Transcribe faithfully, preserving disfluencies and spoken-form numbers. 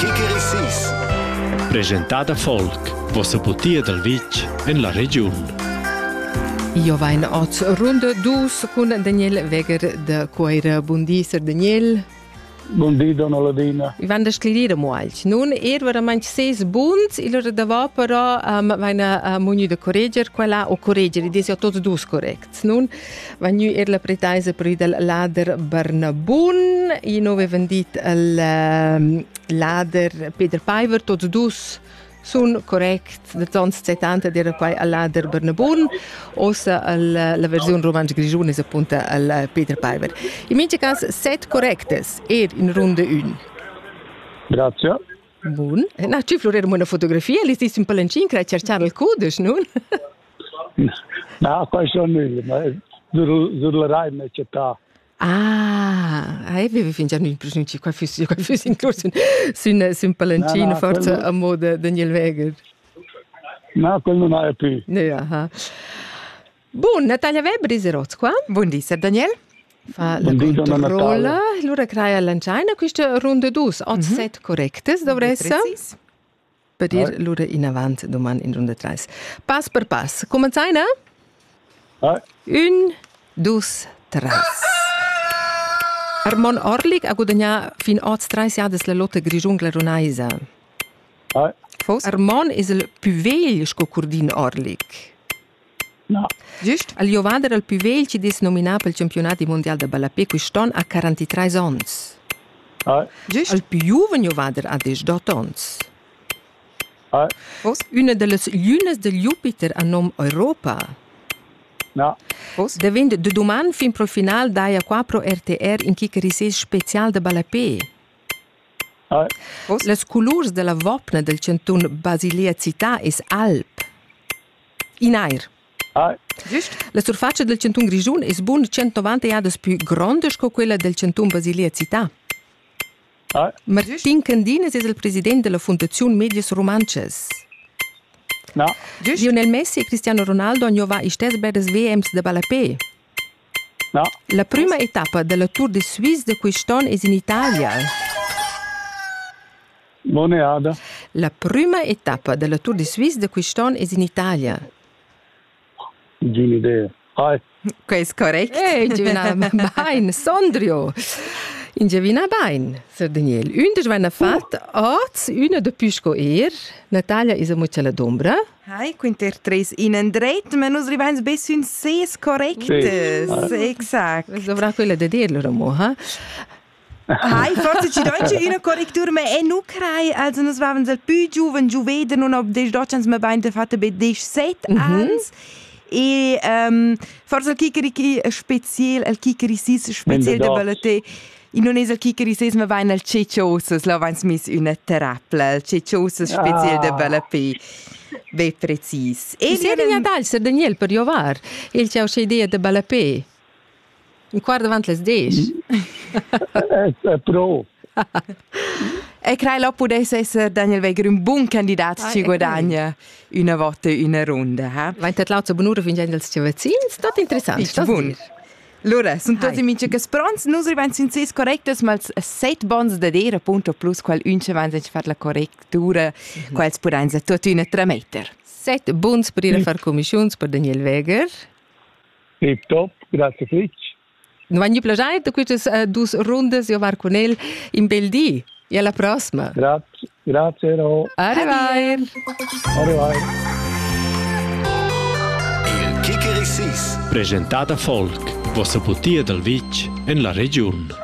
Kikeriksis. Presentada Folk, vossa putia del Vitg en la region. Io vain oz runde dus con Daniel Weger de Coira. Buondì, Sir Daniel. Buondì, donna Ladina. Vi van da sclirire moalch. Nun er veramente ses bunds, il da però um, vain a mugnu de corregger quella o corregger, id ja tots dus correct. Nun vain nu er la pretaise per del lader Bernabun, i nove vendit el um, lader Peter Paiver, tots dus sun correct, de tons settanta era quai al lader Bernabun, ossa al, la versione romansch grigione es appunta al Peter Paiver. In mince cas set correctes er in runde un. Grazie. Bun. Na, ci floreremo una fotografia, li stis un palancin crai cerciare il cudes, nun? No, questo non è, ma sulla Rai mi c'è ta. Ah, e vi fin già non presenti qua fus qua fus incluso sun sun palancino no, no, forza quello... a moda Daniel Weger. No, quello non è più. Ja. Buon Natalia Weber iserot qua. Buondì, Sir Daniel. Fa la controlla, allora crea lanciana questa runde dus, ot mm-hmm. set correctes dovressa. Per dir allora in avanti domani in runde tre. Pass per pass. Cominciai, no? Eh. Un, dus, tres. Armon Orlik ha guadagnato fin a tre anni la lotta grigiungla ronaisa. Eh. Fos? Armon è il più vecchio scocurdin Orlik. No. Giusto? Al Jovader è il più vecchio che è nominato per il campionato mondiale di Balapé, quest'anno ha quarantatré anni. Eh. Giusto? Il più giovane Jovader ha diciotto anni. Eh. Fos? Una delle lunes del Jupiter a nome Europa. No. De vende de domani fin pro final daia quattro R T R in Kikeriksis special de Balapé. Eh. Les colors de la vopna del centun Basilea Città es alp. In aer. Eh. Giusto? La surfaccia del centun Grigiun es bun centonovanta jades più grande che quella del centun Basilea Città. Eh. Martin Candines es il presidente della Fondazione Medias Romances. No. Lionel Messi e Cristiano Ronaldo hanno va istes bedes V Ms de Balapé. No. La prima etapa della Tour de Suisse de quest'anno è in Italia. Moneada. La prima etapa della Tour de Suisse de quest'anno è in Italia. Non ho idea. Eh. Questo è corretto. Eh, Givina Bain, Sondrio. In Givina Bain, Sir Daniel. Una svena fatta, oz, una de pisco er. Natalia is a muccia d'ombra. Hai, quinter tres in andret, ma nos rivens bes un ses correctes. Exact. Dovrà quella da dirlo, Ramo, ha? Hai, forse ci dojce una correctura, ma è nu crai, also nos vavens al più giuven, giuvede, non ob des docens, ma bain de fatta be des set ans. E um, forse il Kikeriki special, il Kikeriksis special de Balapé. I non es il Kikeriksis, ma vain al Ceciosas, la vain smis una terapla, il Ceciosas special de Balapé. Be precis. E si è dal Sir Daniel per iovar. Il c'è una idea de Balapé. Un quarto davanti le dec. È pro. E crai lo potesse essere Daniel Weger un buon candidato ci guadagna una volta una ronda. Eh? Va in lauza bonura fin già dels cevacins, tot interessant. Sto buon. Allora, sono tutti amici che sprons, noi arriviamo in ses correctes, ma set bons da dera, punto plus, qual unce vanno a fare la correttura, mm-hmm. quals puranza tutti una tre meter. Set bons per ir a fare commissions per Daniel Weger. Tip top, grazie Fritz. Non va più piacere da queste uh, due ronde, io var con el in bel dì. E alla prossima. Grazie, grazie. No. Arrivai. Arrivai. Il Kikeriksis. Presentata Folk, vossa putia del Vitg en la region.